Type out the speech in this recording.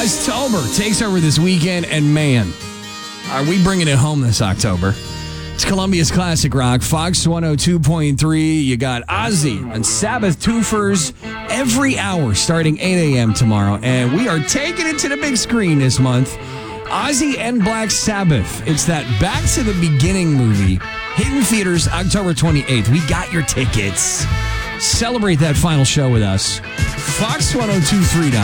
October takes over this weekend, and man, are we bringing it home this October. It's Columbia's Classic Rock, Fox 102.3. You got Ozzy and Sabbath twofers every hour starting 8 a.m. tomorrow, and we are taking it to the big screen this month. Ozzy and Black Sabbath. It's that Back to the Beginning movie, hitting theaters October 28th. We got your tickets. Celebrate that final show with us. Fox1023.com.